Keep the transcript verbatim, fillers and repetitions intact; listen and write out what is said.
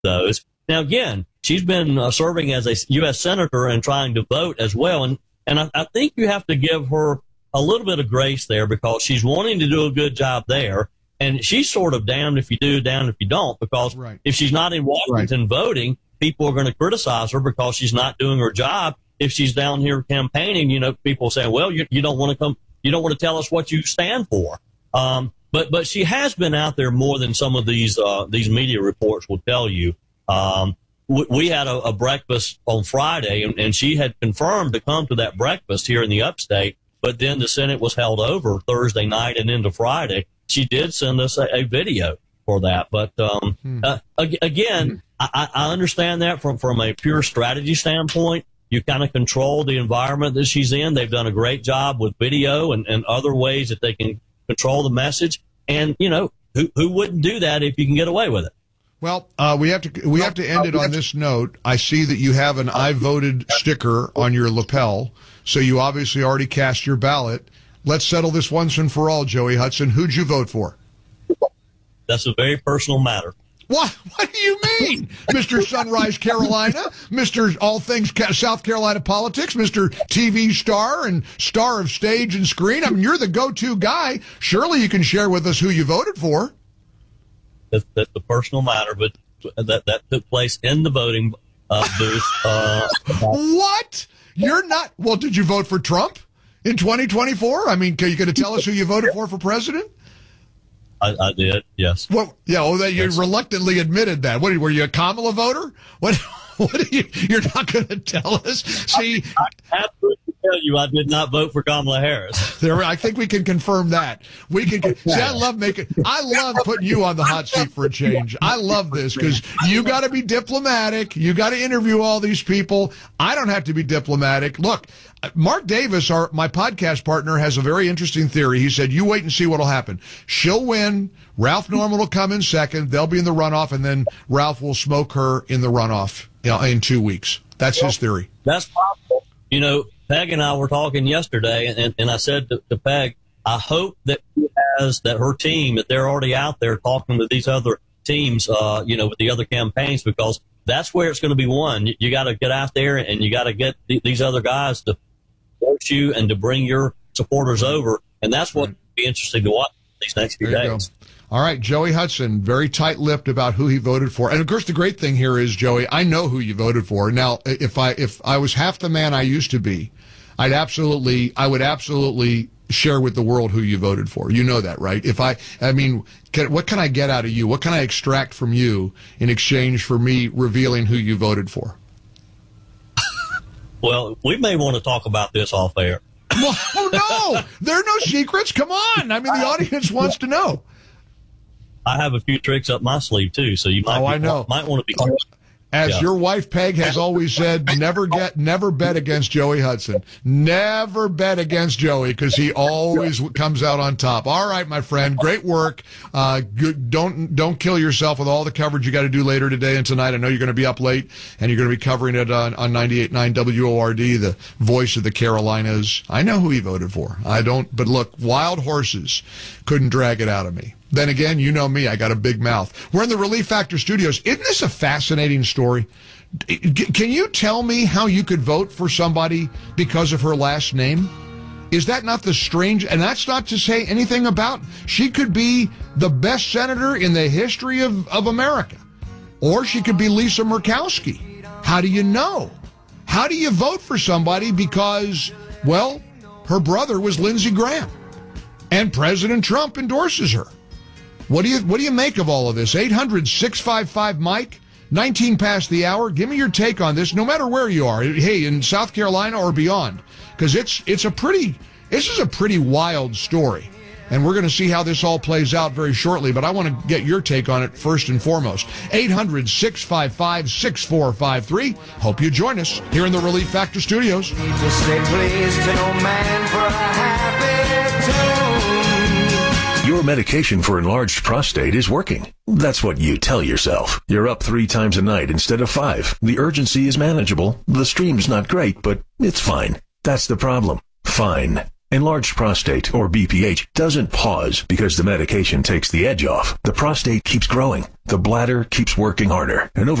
those. Now, again, she's been uh, serving as a U S senator and trying to vote as well. And, and I, I think you have to give her a little bit of grace there because she's wanting to do a good job there. And she's sort of damned if you do, damned if you don't, because right. if she's not in Washington right. voting, people are going to criticize her because she's not doing her job. If she's down here campaigning, you know, people say, well, you, you don't want to come, you don't want to tell us what you stand for. Um, but, but she has been out there more than some of these, uh, these media reports will tell you. Um, we, we had a, a breakfast on Friday and, and she had confirmed to come to that breakfast here in the upstate, but then the Senate was held over Thursday night and into Friday. She did send us a, a video for that. But, um, hmm. uh, again, hmm. I, I understand that from, from a pure strategy standpoint. You kind of control the environment that she's in. They've done a great job with video and, and other ways that they can control the message. And, you know, who, who wouldn't do that if you can get away with it? Well, uh, we have to, we have to end it on this note. I see that you have an I voted sticker on your lapel. So you obviously already cast your ballot. Let's settle this once and for all, Joey Hudson. Who'd you vote for? That's a very personal matter. What? What do you mean, Mister Sunrise Carolina, Mister All Things South Carolina Politics, Mister T V star and star of stage and screen? I mean, you're the go-to guy. Surely you can share with us who you voted for. That's, that's a personal matter, but that, that took place in the voting uh, booth. Uh, what? You're not? Well, did you vote for Trump in twenty twenty-four? I mean, are you going to tell us who you voted for for president? I, I did, yes. Well, yeah, well, you yes. reluctantly admitted that. What were you, a Kamala voter? What? What are you? You're not going to tell us? See, I, I absolutely tell you, I did not vote for Kamala Harris. There, I think we can confirm that. We can. See, I love making. I love putting you on the hot seat for a change. I love this because you got to be diplomatic. You got to interview all these people. I don't have to be diplomatic. Look, Mark Davis, our my podcast partner, has a very interesting theory. He said, "You wait and see what'll happen. She'll win. Ralph Norman will come in second. They'll be in the runoff, and then Ralph will smoke her in the runoff, you know, in two weeks." That's his theory. That's possible. You know, Peg and I were talking yesterday, and, and I said to, to Peg, I hope that she has, that her team, that they're already out there talking with these other teams, uh, you know, with the other campaigns, because that's where it's going to be won. You, you got to get out there and you got to get th- these other guys to force you and to bring your supporters over. And that's what right. will be interesting to watch these next few there days. All right, Joey Hudson, very tight-lipped about who he voted for. And, of course, the great thing here is, Joey, I know who you voted for. Now, if I if I was half the man I used to be, I'd absolutely, I would absolutely share with the world who you voted for. You know that, right? If I, I mean, can, what can I get out of you? What can I extract from you in exchange for me revealing who you voted for? Well, we may want to talk about this off air. Well, oh, no, there are no secrets. Come on. I mean, the audience wants to know. I have a few tricks up my sleeve, too, so you might, oh, be, I know. might want to be... As yeah. your wife, Peg, has always said, never get, never bet against Joey Hudson. Never bet against Joey because he always comes out on top. All right, my friend, great work. Uh, good, don't don't kill yourself with all the coverage you got to do later today and tonight. I know you're going to be up late and you're going to be covering it on, on ninety-eight point nine W O R D, the voice of the Carolinas. I know who he voted for. I don't, but look, wild horses couldn't drag it out of me. Then again, you know me, I got a big mouth. We're in the Relief Factor studios. Isn't this a fascinating story? Can you tell me how you could vote for somebody because of her last name? Is that not the strange, and that's not to say anything about, she could be the best senator in the history of, of America. Or she could be Lisa Murkowski. How do you know? How do you vote for somebody because, well, her brother was Lindsey Graham and President Trump endorses her? What do you what do you make of all of this? eight hundred, six five five, Mike, nineteen past the hour. Give me your take on this, no matter where you are. Hey, in South Carolina or beyond, because it's it's a pretty this is a pretty wild story, and we're going to see how this all plays out very shortly. But I want to get your take on it first and foremost. eight hundred, six five five, six four five three. Hope you join us here in the Relief Factor studios. Just say please to no man for a happy tune. Your medication for enlarged prostate is working. That's what you tell yourself. You're up three times a night instead of five. The urgency is manageable. The stream's not great, but it's fine. That's the problem. Fine. Enlarged prostate, or B P H, doesn't pause because the medication takes the edge off. The prostate keeps growing. The bladder keeps working harder. And over